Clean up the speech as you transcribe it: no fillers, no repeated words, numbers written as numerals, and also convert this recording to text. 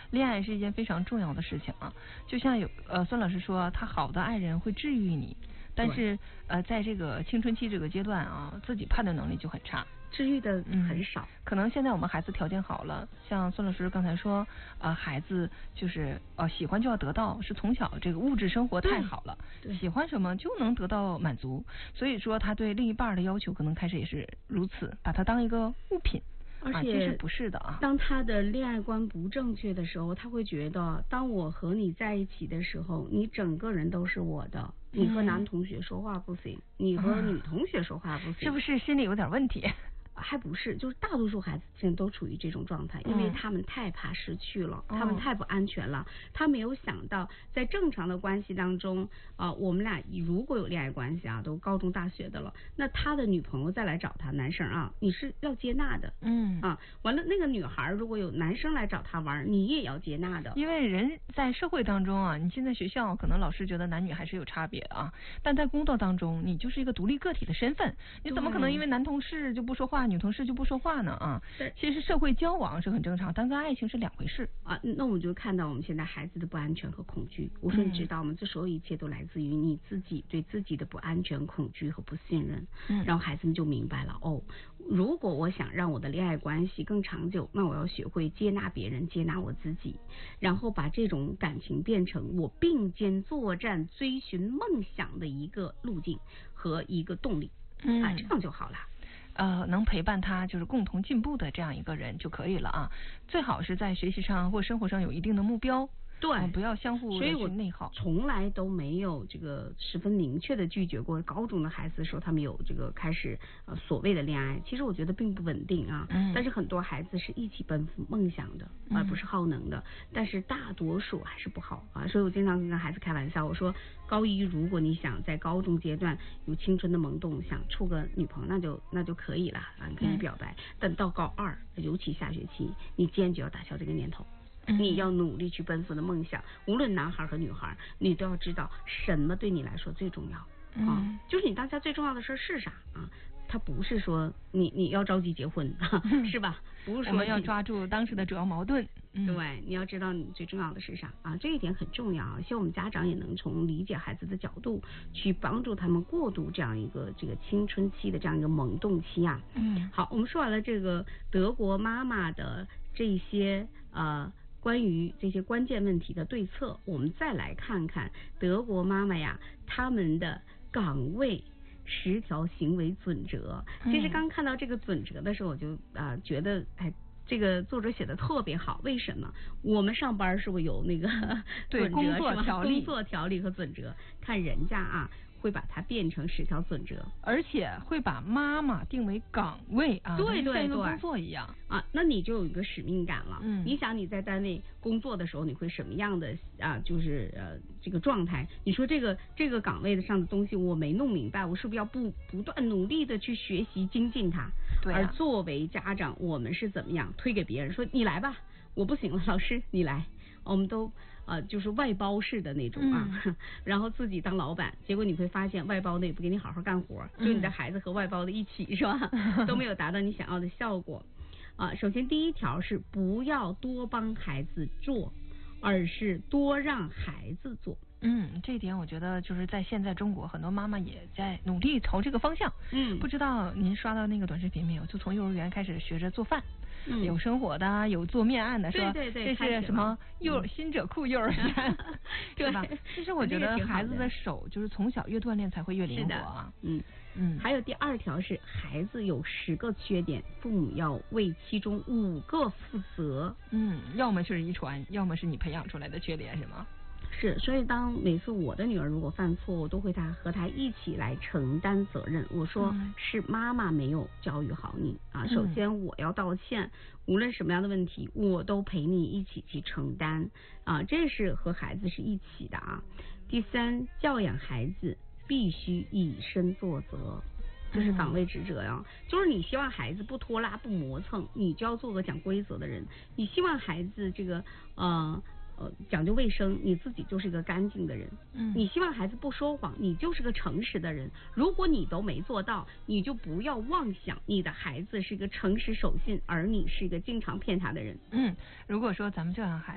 恋爱是一件非常重要的事情啊。就像孙老师说，他好的爱人会治愈你，但是在这个青春期这个阶段啊，自己判断能力就很差。 治愈的很少， 可能现在我们孩子条件好了，像孙老师刚才说，孩子就是喜欢就要得到，是从小这个物质生活太好了，喜欢什么就能得到满足，所以说他对另一半的要求可能开始也是如此，把他当一个物品。 而且其实不是的啊。 当他的恋爱观不正确的时候，他会觉得，当我和你在一起的时候，你整个人都是我的。你和男同学说话不行，你和女同学说话不行， 是不是心里有点问题？ 还不是，就是大多数孩子现在都处于这种状态，因为他们太怕失去了，他们太不安全了，他没有想到在正常的关系当中我们俩如果有恋爱关系都高中大学的了，那他的女朋友再来找他，男生你是要接纳的，完了那个女孩如果有男生来找他玩，你也要接纳的， 因为人在社会当中你现在学校可能老师觉得男女还是有差别但在工作当中你就是一个独立个体的身份，你怎么可能因为男同事就不说话，女同事就不说话呢其实社会交往是很正常，但跟爱情是两回事那我们就看到我们现在孩子的不安全和恐惧。我说你知道吗？这所有一切都来自于你自己对自己的不安全、恐惧和不信任。然后孩子们就明白了如果我想让我的恋爱关系更长久，那我要学会接纳别人，接纳我自己，然后把这种感情变成我并肩作战、追寻梦想的一个路径和一个动力这样就好了。 能陪伴他就是共同进步的这样一个人就可以了最好是在学习上或生活上有一定的目标， 对， 不要相互的去内耗。 从来都没有这个十分明确的拒绝过高中的孩子说他们有这个开始所谓的恋爱，其实我觉得并不稳定但是很多孩子是一起奔赴梦想的而不是耗能的，但是大多数还是不好所以我经常跟孩子开玩笑，我说高一如果你想在高中阶段有青春的萌动，想处个女朋友那就可以了你可以表白但到高二尤其下学期你坚决要打消这个念头，你要努力去奔赴的梦想，无论男孩和女孩，你都要知道什么对你来说最重要就是你当下最重要的事是啥他不是说你要着急结婚是吧？不是说我们要抓住当时的主要矛盾对，你要知道你最重要的是啥这一点很重要希望我们家长也能从理解孩子的角度去帮助他们过渡这样一个这个青春期的这样一个萌动期好，我们说完了这个德国妈妈的这些关于这些关键问题的对策，我们再来看看德国妈妈他们的岗位10条行为准则。其实刚看到这个准则的时候，我就觉得这个作者写的特别好。为什么？我们上班是不是有那个准则， 工作条例和准则？看人家会把它变成10条准则， 而且会把妈妈定为岗位对， 像一个工作一样那你就有一个使命感了。你想你在单位工作的时候，你会什么样的就是这个状态？你说这个岗位上的东西我没弄明白，我是不是要不断努力的去学习精进它？ 对而作为家长，我们是怎么样推给别人说你来吧，我不行了，老师你来。我们都就是外包式的那种然后自己当老板，结果你会发现外包的也不给你好好干活，就你的孩子和外包的一起是吧都没有达到你想要的效果首先第一条是不要多帮孩子做，而是多让孩子做。 这一点我觉得就是在现在中国很多妈妈也在努力朝这个方向不知道您刷到那个短视频没有，就从幼儿园开始学着做饭有生活的，有做面案的，说对这是什么新者库幼儿园对吧？其实我觉得孩子的手就是从小越锻炼才会越灵活还有第2条是孩子有10个缺点，父母要为其中5个负责要么是遗传，要么是你培养出来的缺点，是吗？ 是，所以当每次我的女儿如果犯错，我都会和她一起来承担责任。我说是妈妈没有教育好你首先我要道歉，无论什么样的问题我都陪你一起去承担这是和孩子是一起的第3，教养孩子必须以身作则，这是岗位职责就是你希望孩子不拖拉不磨蹭，你就要做个讲规则的人。你希望孩子这个讲究卫生，你自己就是一个干净的人你希望孩子不说谎，你就是个诚实的人。如果你都没做到，你就不要妄想你的孩子是一个诚实守信，而你是一个经常骗他的人如果说咱们教养孩子